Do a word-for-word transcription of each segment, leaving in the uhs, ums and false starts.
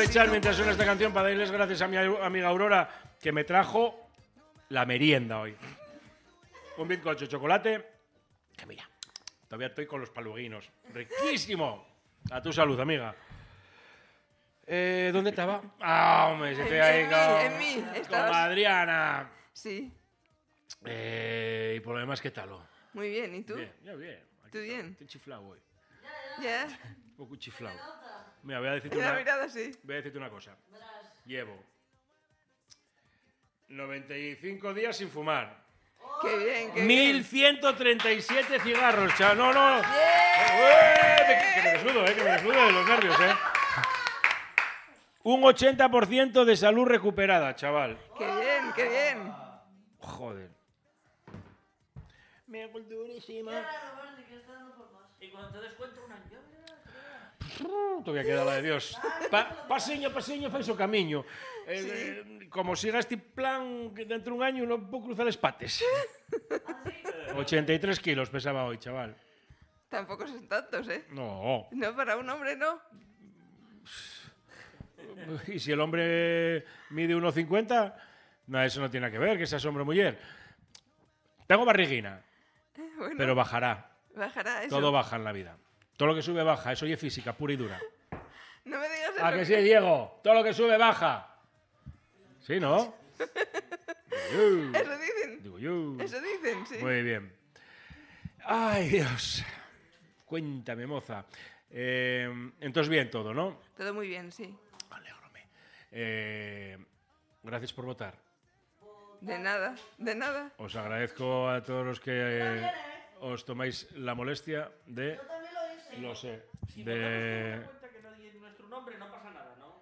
aprovechar mientras suena esta canción para darles gracias a mi amiga Aurora que me trajo la merienda hoy. Un bizcocho de chocolate que mira, todavía estoy con los paluguinos. ¡Riquísimo! A tu salud, amiga. Eh, ¿Dónde estaba? Ah, hombre, se estoy ahí con, en mí, en mí. con Adriana. Sí. Eh, y por lo demás, ¿qué tal? Muy bien, ¿y tú? Bien, yo bien. Aquí ¿Tú bien? Estoy chiflado hoy. Ya. Un poco chiflado. Mira, voy a decirte La una, mirada sí. voy a decirte una cosa. Llevo noventa y cinco días sin fumar. Qué bien, qué bien. mil ciento treinta y siete cigarros, chaval. No, no. ¡Eh! Que me desnudo, eh, que me desnudo de los nervios, eh. Un ochenta por ciento de salud recuperada, chaval. Qué bien, qué bien. Joder. Me hago durísima. Y cuando te des cuenta un año. Todavía queda la de Dios. Pa, paseño, paseño, fai o camiño. Eh, Sí. eh, como siga este plan, que dentro de un año no puedo cruzar espates. ochenta y tres kilos pesaba hoy, chaval. Tampoco son tantos, ¿eh? No. No, para un hombre no. Y si el hombre mide uno cincuenta, no, eso no tiene nada que ver, que seas hombre o mujer. Tengo barriguina, Bueno, pero bajará. bajará eso. Todo baja en la vida. Todo lo que sube baja, eso ya es física, pura y dura. No me digas eso. ¿A que sí, Diego? Todo lo que sube baja. ¿Sí, no? Eso dicen. Digo yo. Eso dicen, sí. Muy bien. Ay, Dios. Cuéntame, moza. Eh, entonces bien todo, ¿no? Todo muy bien, sí. Alégrame. Eh, gracias por votar. De nada, de nada. Os agradezco a todos los que eh, os tomáis la molestia de... Lo sé. Si De... nos damos cuenta que no diga nuestro nombre, no pasa nada, ¿no?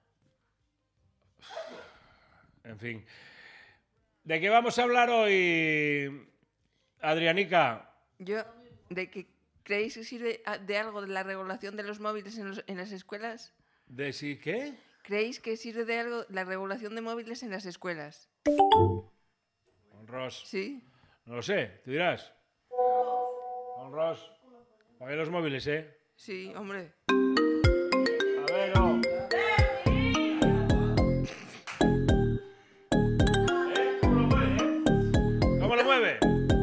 En fin. ¿De qué vamos a hablar hoy, Adrianica? Yo, ¿de que creéis que sirve a- de algo de la regulación de los móviles en, los- en las escuelas? ¿De si qué? ¿Creéis que sirve de algo la regulación de móviles en las escuelas? Ros. Sí. No lo sé, tú dirás. Ros. Pagué los móviles, ¿eh? Sí, hombre. A ver, no. ¿Eh? ¿Cómo lo mueve, eh? ¿Cómo lo mueve?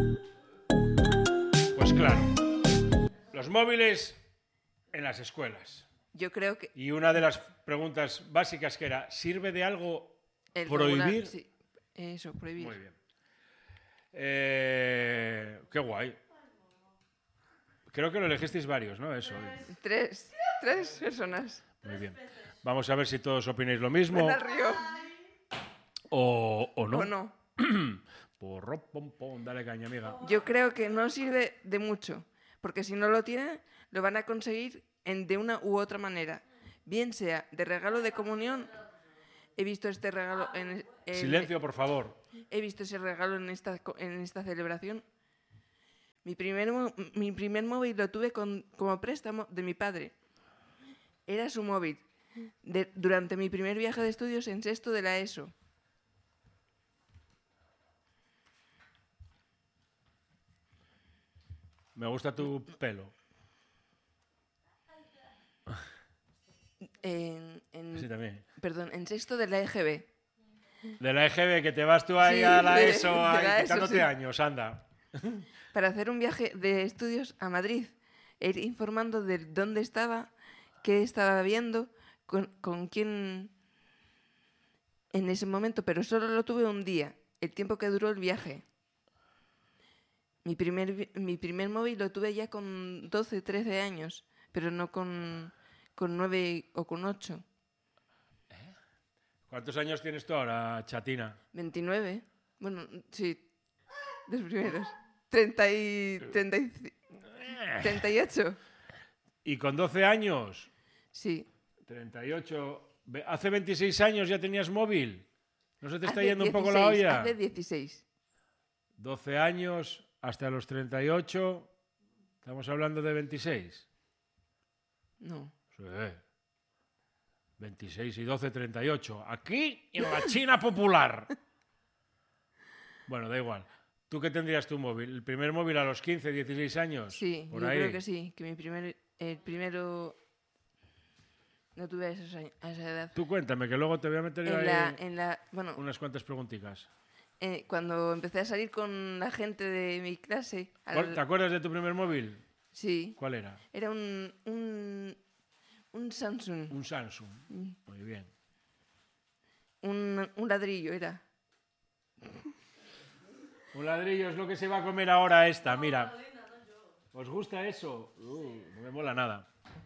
Pues claro. Los móviles en las escuelas. Yo creo que Y una de las preguntas básicas que era, ¿sirve de algo el prohibir? regular- sí, eso, prohibir. Muy bien. Eh, qué guay. Creo que lo elegisteis varios, ¿no? Eso. Tres, tres personas. Muy bien. Vamos a ver si todos opináis lo mismo Ven al río. o, o no. ¿O no? Porro, pom, pom, dale caña, amiga. Yo creo que no sirve de mucho, porque si no lo tienen, lo van a conseguir en, de una u otra manera. Bien sea de regalo de comunión, he visto este regalo en, en- Silencio, por favor. he visto ese regalo en esta, co- en esta celebración. Mi primer, mo- mi primer móvil lo tuve con- como préstamo de mi padre. Era su móvil de- durante mi primer viaje de estudios en sexto de la ESO. Me gusta tu pelo. En, en- Sí, también. perdón, en sexto de la E G B. De la E G B, que te vas tú ahí Sí, a la de- ESO, de ahí, la ESO, quitándote sí. años, anda. Para hacer un viaje de estudios a Madrid, e ir informando de dónde estaba, qué estaba viendo, con, con quién en ese momento, pero solo lo tuve un día, el tiempo que duró el viaje. Mi primer, vi- mi primer móvil lo tuve ya con doce, trece años, pero no con, con nueve o con ocho. ¿Cuántos años tienes tú ahora, chatina? veintinueve. Bueno, sí, los primeros. treinta y, treinta y, treinta y ocho. Y con doce años, Sí. treinta y ocho, ve- hace veintiséis años ya tenías móvil. ¿No se te está Hace yendo un poco la dieciséis, olla? Hace dieciséis. doce años hasta los treinta y ocho, estamos hablando de veintiséis. No. Sí. veintiséis y doce, treinta y ocho. Aquí en la China popular. Bueno, da igual. ¿Tú qué tendrías tu móvil? ¿El primer móvil a los quince, dieciséis años? Sí, Por yo ahí. creo que sí. Que mi primer, el primero... No tuve a, esos años- a esa edad. Tú cuéntame, que luego te voy a meter yo En ahí la, en la, bueno, unas cuantas preguntitas. eh, cuando empecé a salir con la gente de mi clase, al- ¿Cuál- ¿Te acuerdas de tu primer móvil? sí, ¿Cuál era? era un, un, un Samsung, Un Samsung. Mm. Muy bien. un, un ladrillo era. Un ladrillo es lo que se va a comer ahora esta, mira. ¿Os gusta eso? Uh, no me mola nada.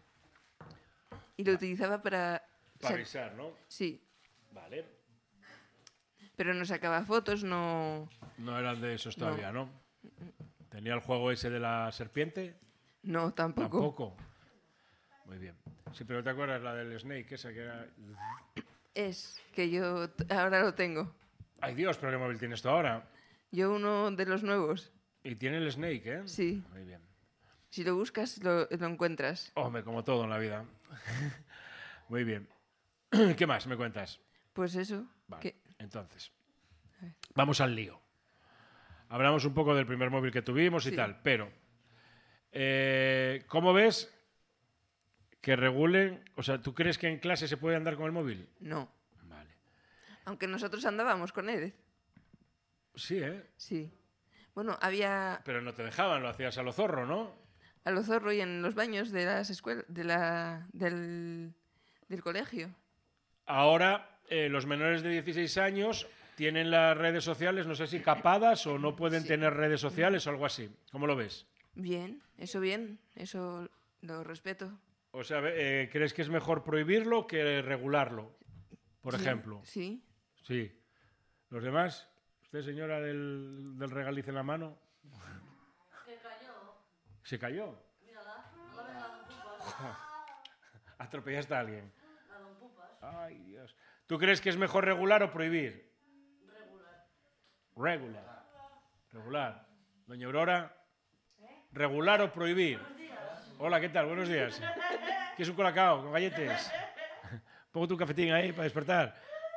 Y lo utilizaba para... Para sa- avisar, ¿no? Sí, Vale. pero no sacaba fotos, no... No eran de esos todavía, ¿no? ¿Tenía el juego ese de la serpiente? No, tampoco. Tampoco. Muy bien. Sí, pero ¿te acuerdas la del Snake, esa que era...? Es que yo t- ahora lo tengo. Ay, Dios, pero ¿qué móvil tienes tú ahora? Yo uno de los nuevos. Y tiene el Snake, ¿eh? Sí. Muy bien. Si lo buscas, lo, lo encuentras. Hombre, como todo en la vida. Muy bien. ¿Qué más me cuentas? Pues eso. Vale, que- entonces. Vamos al lío. Hablamos un poco del primer móvil que tuvimos y Sí. tal, pero eh, ¿cómo ves que regulen? O sea, ¿tú crees que en clase se puede andar con el móvil? No. Vale. Aunque nosotros andábamos con él. Sí, ¿eh? Sí. Bueno, había Pero no te dejaban, lo hacías a lo zorro, ¿no? a lo zorro y en los baños de las escuelas, de la, del, del colegio. Ahora, eh, los menores de dieciséis años tienen las redes sociales, no sé si capadas o no pueden Sí. tener redes sociales o algo así. ¿Cómo lo ves? Bien, eso bien, eso lo respeto. O sea, eh, ¿crees que es mejor prohibirlo que regularlo? Por Sí, ejemplo. Sí. Sí. ¿Los demás? ¿Usted, señora del, del regaliz en la mano? Que cayó. ¿Se cayó? Mírala. No la ves a Don Pupas. ¿Atropellaste a alguien? A Don Pupas. Ay, Dios. ¿Tú crees que es mejor regular o prohibir? Regular. Regular. Regular. Doña Aurora. ¿Regular o prohibir? Hola, ¿qué tal? Buenos días. ¿Quieres un colacao con galletes? Pongo tu cafetín ahí para despertar.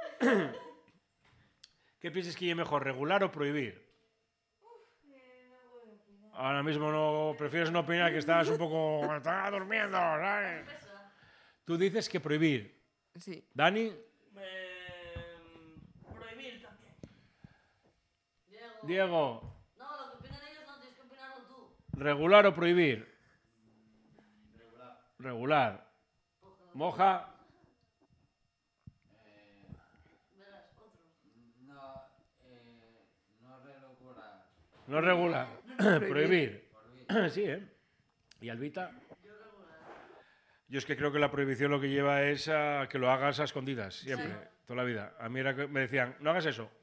¿Qué piensas que es mejor, regular o prohibir? Ahora mismo no prefieres no opinar, que estás un poco... Estás durmiendo, ¿sabes? Tú dices que prohibir. Sí. ¿Dani? Eh, prohibir también. Diego. Diego, No, lo que opinan ellos no, tienes que opinarlo tú. ¿regular o prohibir? Regular. Regular. Moja. Verás, otro. No, eh, no regular. No regular. Prohibir. Sí, ¿eh? ¿Y Albita? Yo es que creo que la prohibición lo que lleva es a que lo hagas a escondidas, siempre, toda la vida. A mí era que me decían, no hagas eso.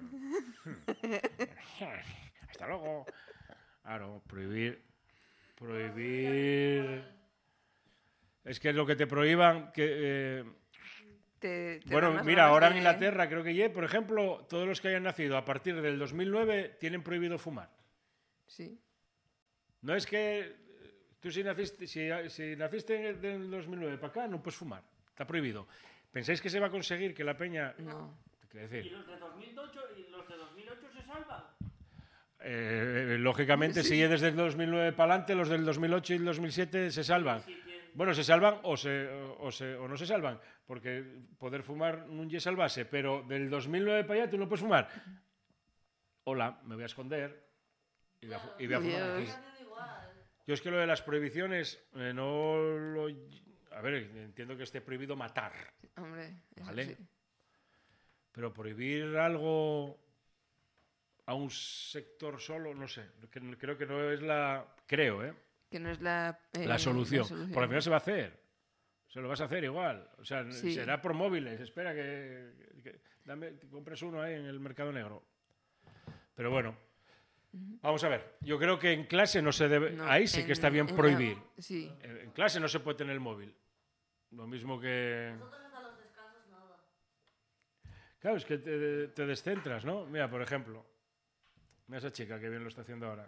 Hasta luego. Claro, prohibir. Prohibir. Es que lo que te prohíban. Que, eh, Te- te da bueno, más mira, ganas ahora en de- Inglaterra creo que ya, por ejemplo, todos los que hayan nacido a partir del dos mil nueve tienen prohibido fumar. Sí. No es que eh, tú si naciste, si, si naciste en el del dos mil nueve para acá, no puedes fumar. Está prohibido. ¿Pensáis que se va a conseguir que la peña... No. Quiero ¿Y decir, los de dos mil ocho, y los de dos mil ocho se salvan? eh, lógicamente, si es desde el dos mil nueve para adelante, los del dos mil ocho y el dos mil siete se salvan. Sí, tienen- Bueno, se salvan o, se, o, se, o no se salvan, porque poder fumar no es salvarse, pero del dos mil nueve para allá tú no puedes fumar. Hola, me voy a esconder y voy a, fu- y voy a fumar aquí. Dios. tienen igual. Yo es que lo de las prohibiciones, eh, no lo... A ver, entiendo que esté prohibido matar, Hombre, eso ¿vale? sí. Pero prohibir algo a un sector solo, no sé, que- creo que no es la... Creo, ¿eh? Que no es la, eh, La solución. la solución. Porque al final se va a hacer. Se lo vas a hacer igual. O sea, Sí. será por móviles. Espera que, que- dame, que compres uno ahí en el mercado negro. Pero bueno, vamos a ver. Yo creo que en clase no se debe... No, ahí sí que en- está bien en la- prohibir. Sí. En en clase no se puede tener el móvil. Lo mismo que... Nosotros hasta los descansos nada. Claro, es que te, te descentras, ¿no? Mira, por ejemplo. Mira esa chica que bien lo está haciendo ahora.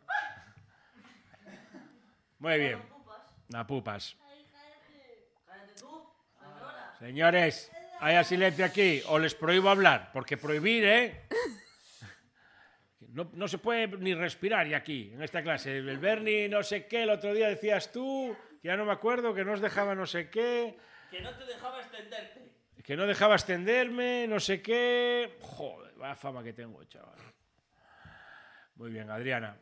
Muy bien. Don Pupas. Na pupas. Cállate tú, señora. Señores, haya silencio aquí o les prohíbo hablar, porque prohibir, ¿eh? No, no se puede ni respirar y aquí, en esta clase. El Bernie no sé qué, el otro día decías tú, que ya no me acuerdo, que nos dejaba no sé qué. Que no te dejaba extenderte. Que no dejaba extenderme, no sé qué. Joder, vaya fama que tengo, chaval. Muy bien, Adriana.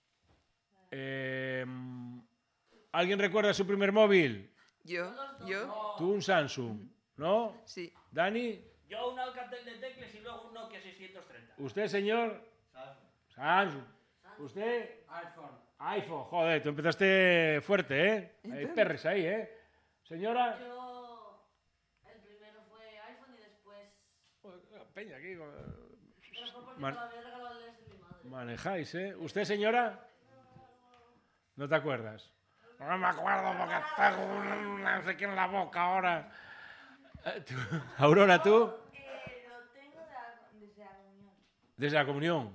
Eh, ¿Alguien recuerda su primer móvil? Yo, yo, Tú un Samsung, ¿no? sí. Dani, Yo un Alcatel de teclas y luego un Nokia seiscientos treinta. usted, señor. Samsung. ¿Usted? iPhone. iPhone. Joder, tú empezaste fuerte, ¿eh? Hay Entonces- perres ahí, ¿eh? Señora. Yo... El primero fue iPhone y después... Peña aquí. Pero fue porque Man- me lo había regalado el ex de mi madre. Manejáis, ¿eh? ¿Usted, señora? ¿No te acuerdas? No me acuerdo porque tengo un no sé qué en la boca ahora. Eh, tú- Aurora, ¿tú? Eh, lo tengo de la- desde la comunión. Desde la comunión.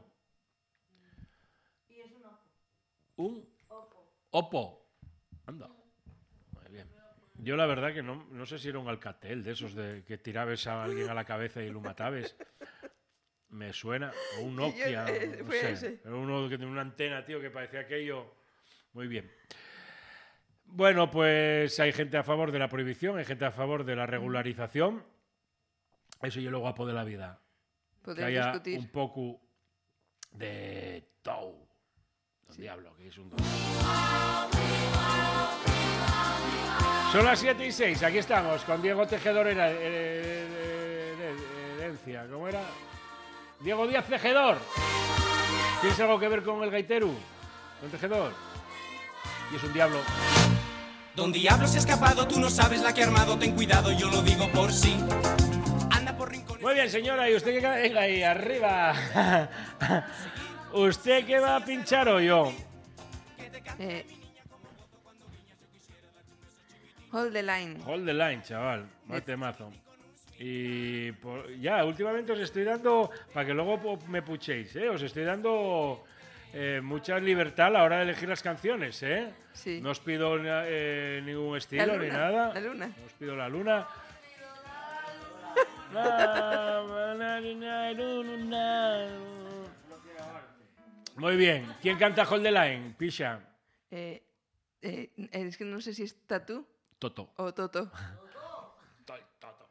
Y es un Oppo. Un Oppo. Oppo. Anda. Muy bien. Yo la verdad que no, no sé si era un Alcatel de esos de que tirabas a alguien a la cabeza y lo matabas. Me suena. O un Nokia. eh, no fue sé. ese. Era uno que tenía una antena, tío, que parecía aquello. Muy bien. Bueno, pues hay gente a favor de la prohibición, hay gente a favor de la regularización. Eso yo lo guapo de la vida. Que Podemos haya discutir. un poco de todo. Don Diablo, que es un don. Son las siete y seis, aquí estamos, con Diego Tejedor era, eh, de, de- de- de Herencia. ¿Cómo era? Diego Díaz Tejedor. ¿Tienes algo que ver con el gaiteru? ¿Con Tejedor? Y es un diablo. Don Diablo se ha escapado, tú no sabes la que ha armado, ten cuidado, yo lo digo por sí. Anda por rincones. Muy bien, señora, y usted que venga ahí arriba. ¿Usted qué va a pinchar o yo? Eh, hold the line. Hold the line, chaval. Mate mazo. Y por- ya, últimamente os estoy dando, para que luego po- me puchéis, ¿eh? Os estoy dando eh, mucha libertad a la hora de elegir las canciones, ¿eh? Sí. No os pido eh, ningún estilo La ni luna, nada. la luna. No os pido la luna. Muy bien. ¿Quién canta Hold the Line? Pisha. Eh, eh, es que no sé si es Tatú Toto. o Toto. Toto.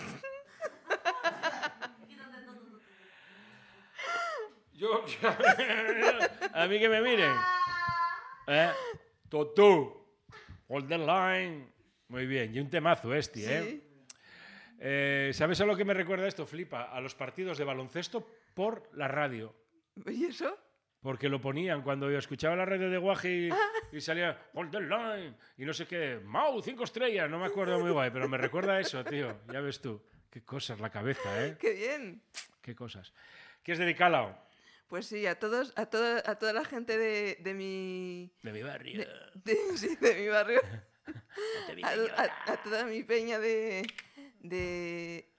Yo, a mí que me miren. ¿Eh? Toto. Hold the line. Muy bien. Y un temazo este, ¿eh? Sí. Eh, ¿Sabes a lo que me recuerda esto? Flipa. A los partidos de baloncesto por la radio. ¿Y eso? Porque lo ponían cuando yo escuchaba la radio de Guaji y, y salía Hold the line y no sé qué. Mau, cinco estrellas. No me acuerdo muy guay, pero me recuerda a eso, tío. Ya ves tú. Qué cosas la cabeza, ¿eh? ¡Qué bien! Qué cosas. ¿Quieres dedicarla? Pues sí, a todos, a toda, a toda la gente de, de mi. De mi barrio. De, de- sí, de mi barrio. De mi A, señora. a- a toda mi peña de. de.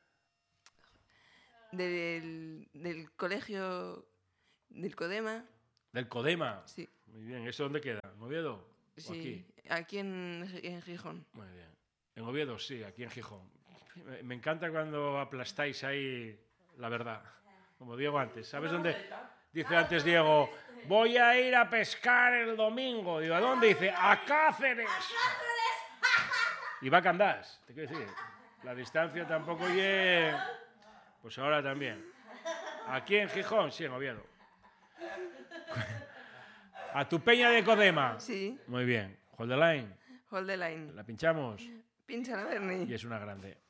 del, del colegio. del Codema. Del Codema. Sí, Muy bien. ¿Eso dónde queda? ¿En Oviedo? ¿O sí. aquí? Aquí, en, en Gijón. Muy bien. En Oviedo, sí, aquí en Gijón. Me, me encanta cuando aplastáis ahí la verdad. Como Diego antes. ¿Sabes dónde? Dice antes Diego, voy a ir a pescar el domingo. Digo, ¿a dónde? Dice, a Cáceres. Y va a Candás. Te quiero decir, la distancia tampoco es... Pues ahora también. Aquí en Gijón, sí, en Oviedo. A tu peña de Codema. Sí, Muy bien. Hold the line. hold the line. La pinchamos. Pincha la Bernie. Y es una grande.